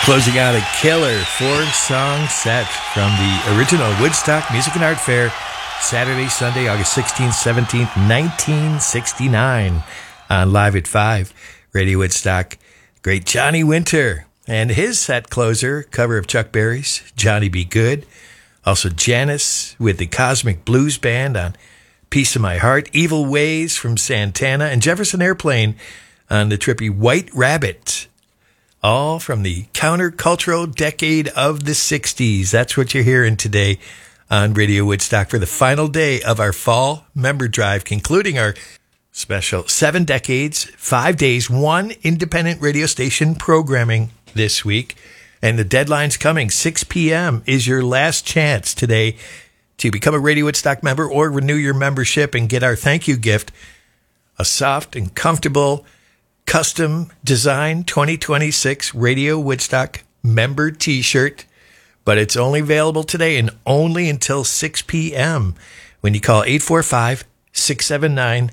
Closing out a killer 4-song set from the original Woodstock Music and Art Fair, Saturday, Sunday, August 16th, 17th, 1969, on Live at 5, Radio Woodstock. Great Johnny Winter and his set closer, cover of Chuck Berry's Johnny Be Good. Also Janis with the Cosmic Blues Band on Piece of My Heart. Evil Ways from Santana, and Jefferson Airplane on the trippy White Rabbit. All from the countercultural decade of the 60s. That's what you're hearing today on Radio Woodstock for the final day of our fall member drive, concluding our special 7 decades, 5 days, 1 independent radio station programming this week. And the deadline's coming. 6 p.m. is your last chance today to become a Radio Woodstock member or renew your membership and get our thank you gift, a soft and comfortable custom design 2026 Radio Woodstock member t-shirt, but it's only available today and only until 6 p.m. when you call 845-679-7600,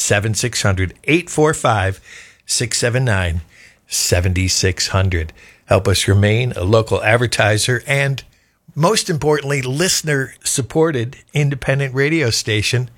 845-679-7600. Help us remain a local advertiser and, most importantly, listener-supported independent radio station.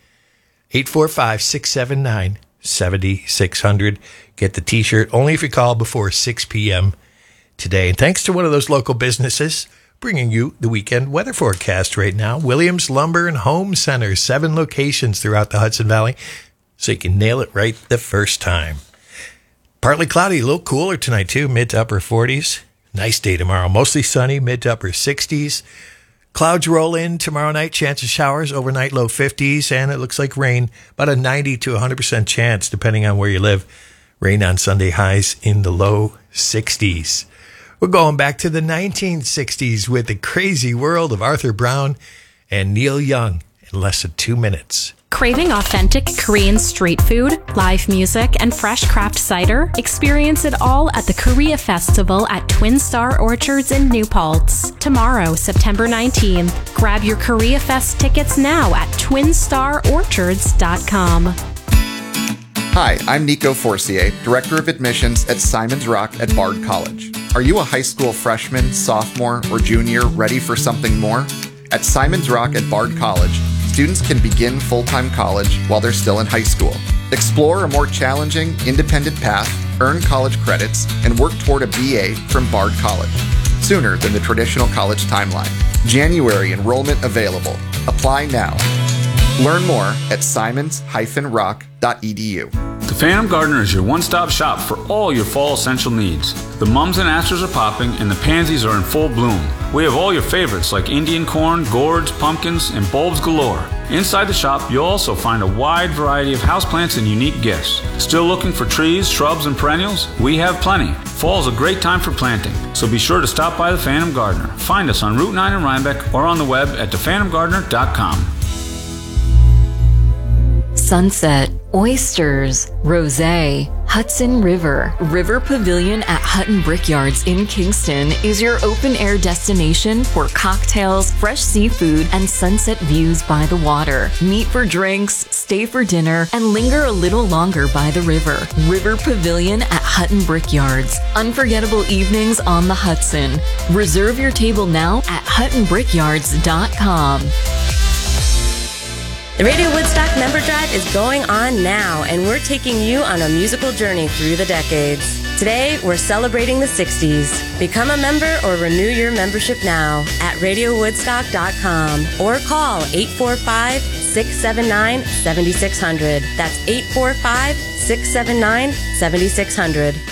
845-679-7600. Get the t-shirt only if you call before 6 p.m. today. And thanks to one of those local businesses bringing you the weekend weather forecast right now. Williams Lumber and Home Center, 7 locations throughout the Hudson Valley, so you can nail it right the first time. Partly cloudy, a little cooler tonight too, mid to upper 40s. Nice day tomorrow, mostly sunny, mid to upper 60s. Clouds roll in tomorrow night, chance of showers, overnight low 50s, and it looks like rain, about a 90 to 100% chance depending on where you live. Rain on Sunday, highs in the low 60s. We're going back to the 1960s with the crazy world of Arthur Brown and Neil Young in less than 2 minutes. Craving authentic Korean street food, live music, and fresh craft cider? Experience it all at the Korea Festival at Twin Star Orchards in New Paltz. Tomorrow, September 19th. Grab your Korea Fest tickets now at twinstarorchards.com. Hi, I'm Nico Forcier, Director of Admissions at Simon's Rock at Bard College. Are you a high school freshman, sophomore, or junior ready for something more? At Simon's Rock at Bard College, students can begin full-time college while they're still in high school. Explore a more challenging, independent path, earn college credits, and work toward a BA from Bard College, sooner than the traditional college timeline. January enrollment available. Apply now. Learn more at simons-rock.edu. The Phantom Gardener is your one-stop shop for all your fall essential needs. The mums and asters are popping and the pansies are in full bloom. We have all your favorites like Indian corn, gourds, pumpkins, and bulbs galore. Inside the shop, you'll also find a wide variety of houseplants and unique gifts. Still looking for trees, shrubs, and perennials? We have plenty. Fall is a great time for planting, so be sure to stop by the Phantom Gardener. Find us on Route 9 in Rhinebeck or on the web at thephantomgardener.com. Sunset, oysters, rosé, Hudson River. River Pavilion at Hutton Brickyards in Kingston is your open-air destination for cocktails, fresh seafood, and sunset views by the water. Meet for drinks, stay for dinner, and linger a little longer by the river. River Pavilion at Hutton Brickyards. Unforgettable evenings on the Hudson. Reserve your table now at huttonbrickyards.com. The Radio Woodstock Member Drive is going on now, and we're taking you on a musical journey through the decades. Today, we're celebrating the 60s. Become a member or renew your membership now at RadioWoodstock.com or call 845-679-7600. That's 845-679-7600.